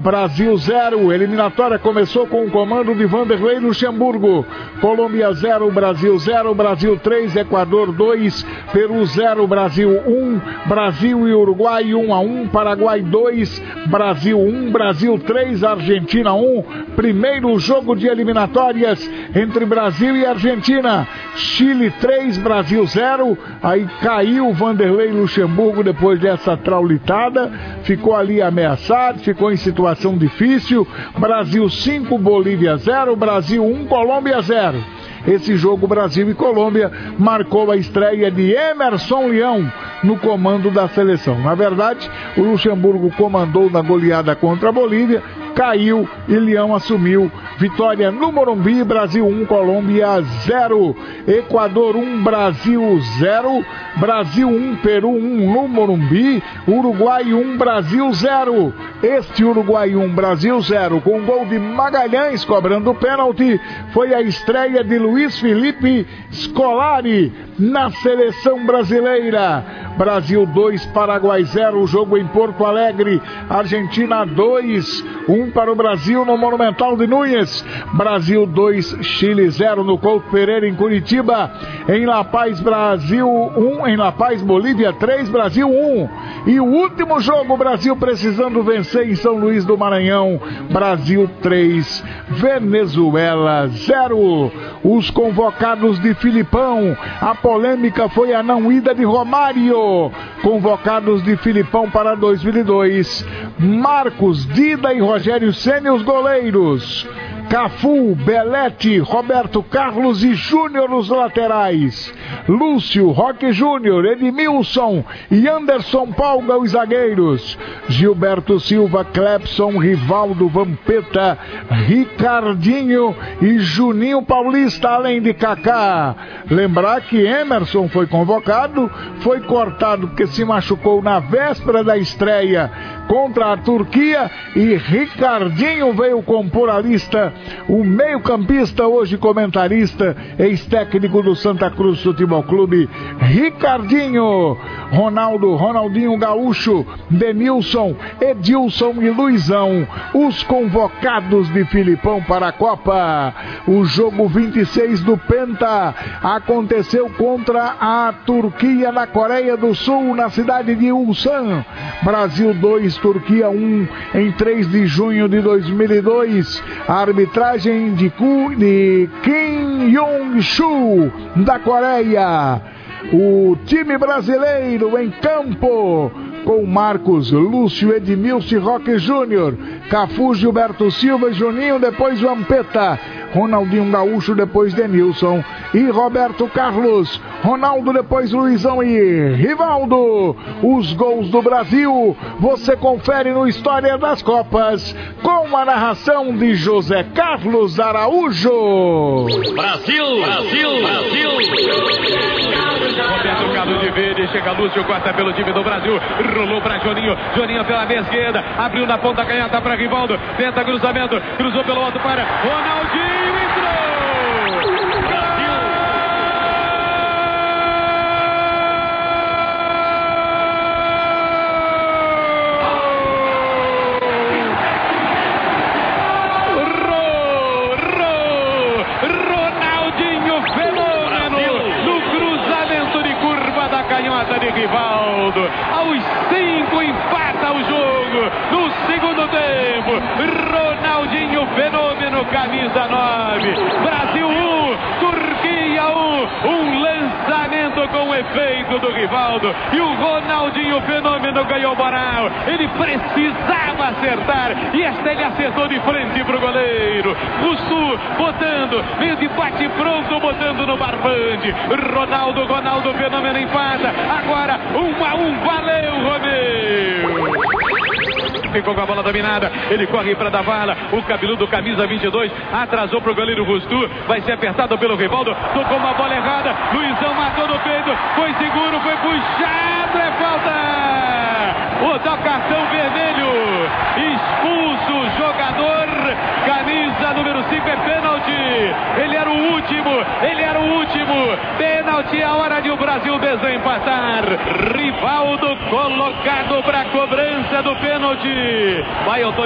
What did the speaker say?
Brasil 0, eliminatória começou com o comando de Vanderlei Luxemburgo. Colômbia 0, Brasil 0, Brasil 3, Equador 2, Peru 0, Brasil 1, Brasil e Uruguai 1-1, Paraguai 2, Brasil 1, Brasil 3, Argentina 1. Primeiro jogo de eliminatórias entre Brasil e Argentina. Chile 3, Brasil 0. Aí caiu Vanderlei Luxemburgo depois dessa traulitada. Ficou ali ameaçado, ficou em situação difícil. Brasil 5, Bolívia 0, Brasil 1, Colômbia 0. Esse jogo Brasil e Colômbia marcou a estreia de Emerson Leão no comando da seleção. Na verdade, o Luxemburgo comandou na goleada contra a Bolívia, caiu e Leão assumiu. Vitória no Morumbi, Brasil 1, Colômbia 0. Equador 1, Brasil 0. Brasil 1, Peru 1 no Morumbi. Uruguai 1, Brasil 0. Este Uruguai 1, Brasil 0, com gol de Magalhães cobrando pênalti, foi a estreia de Luiz Felipe Scolari na seleção brasileira. Brasil 2, Paraguai 0, jogo em Porto Alegre. Argentina 2, 1 para o Brasil no Monumental de Núñez. Brasil 2, Chile 0 no Couto Pereira em Curitiba. Em La Paz, Brasil 1, em La Paz, Bolívia 3, Brasil 1. E o último jogo, Brasil precisando vencer em São Luís do Maranhão. Brasil 3, Venezuela 0. Os convocados de Filipão, a polêmica foi a não ida de Romário. Convocados de Filipão para 2002, Marcos, Dida e Rogério Ceni, os goleiros. Cafu, Belete, Roberto Carlos e Júnior os laterais. Lúcio, Roque Júnior, Edmilson e Anderson Palga os zagueiros. Gilberto Silva, Clepson, Rivaldo, Vampeta, Ricardinho e Juninho Paulista, além de Kaká. Lembrar que Emerson foi convocado, foi cortado porque se machucou na véspera da estreia contra a Turquia, e Ricardinho veio compor a lista. O meio-campista, hoje comentarista, ex-técnico do Santa Cruz Futebol Clube, Ricardinho. Ronaldinho Gaúcho, Denilson, Edilson e Luizão, os convocados de Filipão para a Copa. O jogo 26 do Penta aconteceu contra a Turquia na Coreia do Sul, na cidade de Ulsan. Brasil 2, Turquia 1, em 3 de junho de 2002. A arbitragem de Kim Yong-shu, da Coreia. O time brasileiro em campo com Marcos, Lúcio, Edmilson e Roque Júnior, Cafu, Gilberto Silva e Juninho, depois Vampeta, Ronaldinho Gaúcho, depois Denilson e Roberto Carlos, Ronaldo, depois Luizão e Rivaldo. Os gols do Brasil você confere no História das Copas com a narração de José Carlos Araújo. Brasil, Brasil, Brasil. Roberto Carlos de verde, chega Lúcio, corta pelo time do Brasil, rolou para Joninho, Joninho pela meia esquerda, abriu na ponta canhota para Rivaldo, tenta cruzamento, cruzou pelo alto para Ronaldinho, entrou! Brasil! Ronaldinho fenômeno no cruzamento de curva da canhota de Rivaldo. Aos 5 empata o jogo no segundo tempo. Ronaldinho fenômeno, camisa 9. Brasil 1, Turquia 1. Um lançamento com efeito do Rivaldo. E o Ronaldinho fenômeno ganhou moral. Ele precisava acertar. E esta ele acertou de frente para o goleiro. Russu botando, meio de bate pronto, botando no barbante. Ronaldo fenômeno empata. Agora 1-1, valeu, Romeu. Ficou com a bola dominada, ele corre para dar vala, o cabeludo camisa 22, atrasou para o goleiro Russu, vai ser apertado pelo Rivaldo, tocou uma bola errada, Luizão matou no peito, foi seguro, foi puxado, é falta! O tal cartão vermelho, expulso o jogador, camisa número 5, é pênalti, ele era o último, pênalti, a hora de o Brasil desempatar. Rivaldo colocado para a cobrança do pênalti. Vai